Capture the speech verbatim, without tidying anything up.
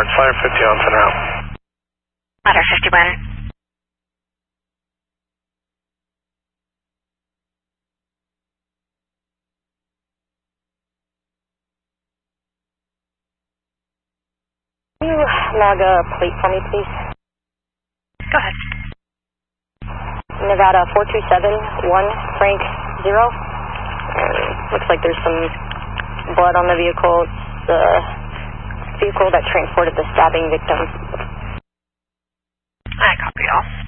Bernard, Flyer fifty on fin route. Ladder fifty-one. Can you log a plate for me, please? Go ahead. Nevada four two seven one Frank zero. Uh, looks like there's some blood on the vehicle. It's the vehicle that transported the stabbing victim. I copy all.